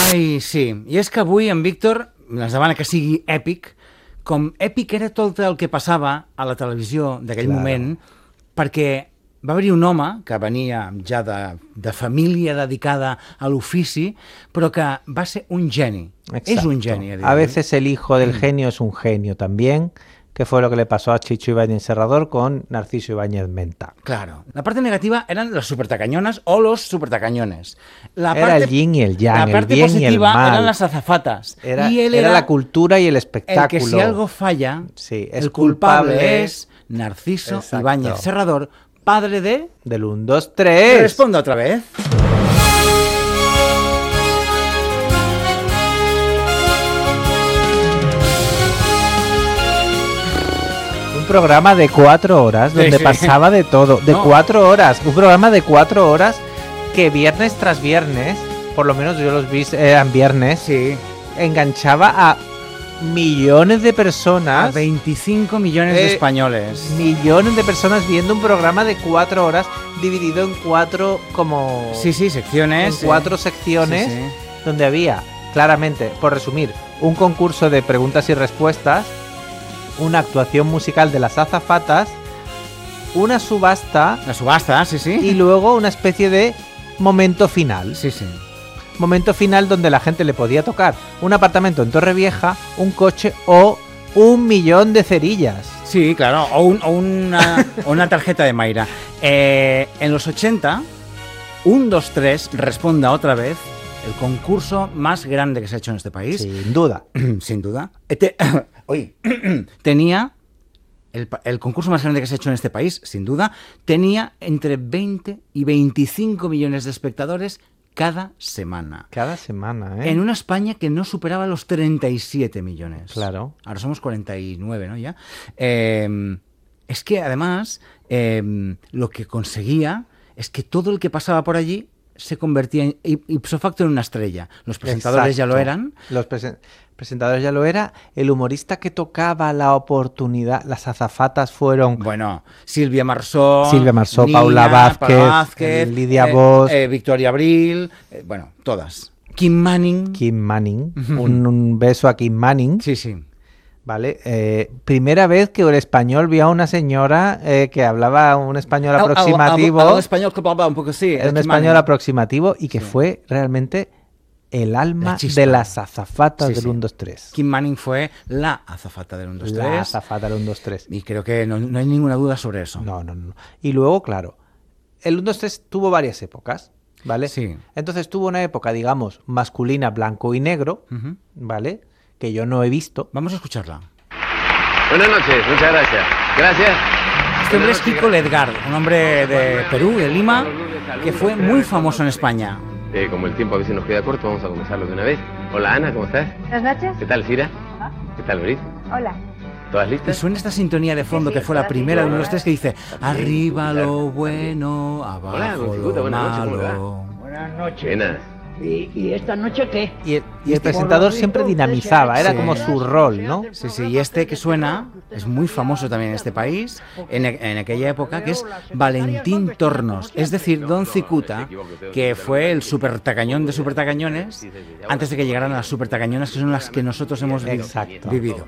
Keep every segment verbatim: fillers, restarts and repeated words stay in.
Ai, sí. I és que avui en Víctor ens demana que sigui èpic, com èpic era tot el que passava a la televisió d'aquell Claro. moment, perquè va haver-hi un home que venia ja de, de família dedicada a l'ofici, però que va ser un geni. Exacto. És un geni. A, A veces el hijo del genio es un genio también, que fue lo que le pasó a Chicho Ibáñez Serrador con Narciso Ibáñez Menta. Claro. La parte negativa eran los supertacañonas o los supertacañones. La Era parte, el yin y el yang, la el parte bien y el positiva mal. eran las azafatas. Era, y él era era la cultura y el espectáculo. el que si algo falla, Sí, es el culpable, culpable es Narciso Exacto. Ibáñez Serrador, padre de... Del un, dos, tres. Responda otra vez. Un programa de cuatro horas Sí, donde sí. pasaba de todo. De No. cuatro horas. Un programa de cuatro horas que viernes tras viernes, por lo menos yo los vi eran viernes, Sí. enganchaba a millones de A personas. veinticinco millones de Eh, españoles. Millones de personas viendo un programa de cuatro horas dividido en cuatro como Sí, sí, en secciones. cuatro eh. secciones Sí, sí. donde había claramente, por resumir, un concurso de preguntas y respuestas, una actuación musical de las azafatas, una subasta La subasta, sí, sí. y luego una especie de momento final. Sí, sí. Momento final donde la gente le podía tocar un apartamento en Torrevieja, un coche o un millón de cerillas. Sí, claro, o, un- o una, o una tarjeta de Mayra. Eh, en los ochenta, un, dos, tres, responda otra vez, el concurso más grande que se ha hecho en este país, Sin duda. sin duda. Este, oye, tenía, el, pa- el concurso más grande que se ha hecho en este país, sin duda, tenía entre veinte y veinticinco millones de espectadores cada semana. Cada semana, ¿eh? En una España que no superaba los treinta y siete millones. Claro. Ahora somos cuarenta y nueve, ¿no? Ya. Eh, es que además eh, lo que conseguía es que todo el que pasaba por allí se convertía en, ipso facto en una estrella. Los presentadores ya lo Exacto. eran. Los presen- presentadores ya lo era. El humorista que tocaba la oportunidad, las azafatas fueron Bueno, Silvia Marsó, Silvia Marsó, Nina, Paula Vázquez, Paula Vázquez, Lidia eh, Bosch. eh, Victoria Abril, eh, bueno, todas. Kim Manning. Kim Manning. un, un beso a Kim Manning. Sí, sí. ¿Vale? Eh, primera vez que el español vio a una señora eh, que hablaba un español aproximativo. Al, al, al español que hablaba un poco así. Era un Kim español Manning. aproximativo y que Sí. fue realmente el La alma chispa. de las azafatas Sí, del sí. uno, dos, tres. Kim Manning fue la azafata del uno, dos, La tres. azafata del uno, dos, tres. Y creo que no, no hay ninguna duda sobre eso. No, no, no. Y luego, claro, el uno, dos, tres tuvo varias épocas, ¿vale? Sí. Entonces tuvo una época, digamos, masculina, blanco y negro, Ujú. ¿vale? Que yo no he visto. Vamos a escucharla. Buenas noches, muchas gracias. Gracias. Este hombre es Kiko Ledgar, un hombre de Perú, de Lima, que fue muy famoso en España. Eh, como el tiempo a veces nos queda corto, vamos a comenzarlo de una vez. Hola Ana, ¿cómo estás? Buenas noches. ¿Qué tal Cira? ¿Qué tal Berit? Hola. ¿Todas Y listas? suena esta sintonía de fondo que fue la primera de uno, dos, tres, que dice: arriba lo bueno, Hola, abajo don Cicuta, lo buenas noches, ¿cómo le va? malo. Buenas noches. Buenas. ¿Y, y esta noche qué? Y el, y el Este presentador por lo siempre visto, dinamizaba, usted se era ha como hecho su rol, ¿no? Sí, sí, y este que suena es muy famoso también en este país, en, en aquella época, que es Valentín Tornos, es decir, Don Cicuta, que fue el super tacañón de super tacañones, antes de que llegaran las super tacañonas, que son las que nosotros hemos vi- Exacto. vivido.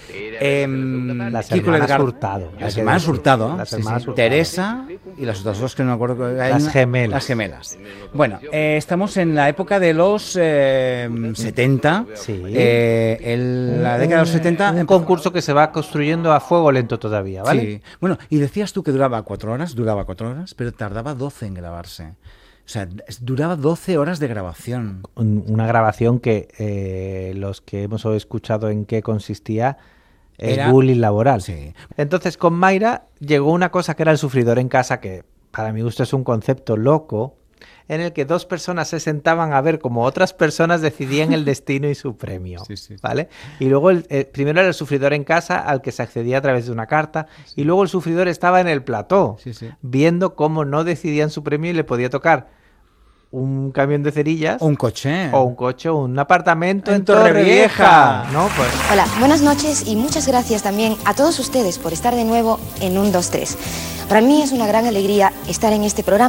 Em, Las Kiko hermanas Ledgar- Hurtado. hay Las que hermanas decir. Hurtado, Las sí, hermanas sí. Hurtado. Teresa y las otras dos que no me acuerdo. que- hay Las una- gemelas. Las gemelas. Bueno, eh, estamos en la época de los eh, setenta. Sí. Eh, el- la década de los setenta. Un empezó- concurso que se va construyendo a fuego lento todavía, ¿vale? Sí. Bueno, y decías tú que duraba cuatro horas, duraba cuatro horas, pero tardaba doce en grabarse. O sea, es- duraba doce horas de grabación. Un- Una grabación que eh, los que hemos escuchado en qué consistía es Era- bullying laboral. Sí. Entonces con Mayra llegó una cosa que era el sufridor en casa, que para mi gusto es un concepto loco, en el que dos personas se sentaban a ver cómo otras personas decidían el destino y su premio, Sí, sí, sí. ¿vale? Y luego el, eh, primero era el sufridor en casa, al que se accedía a través de una carta, y luego el sufridor estaba en el plató, Sí, sí. viendo cómo no decidían su premio y le podía tocar un camión de cerillas O un coche. o un coche o un apartamento en, En Torrevieja. Torrevieja, ¿no? Pues Hola, buenas noches y muchas gracias también a todos ustedes por estar de nuevo en un, dos, tres. Para mí es una gran alegría estar en este programa.